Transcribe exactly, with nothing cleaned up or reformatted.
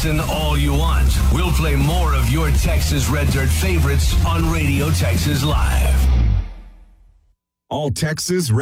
Listen all you want. We'll play more of your Texas Red Dirt favorites on Radio Texas Live. All Texas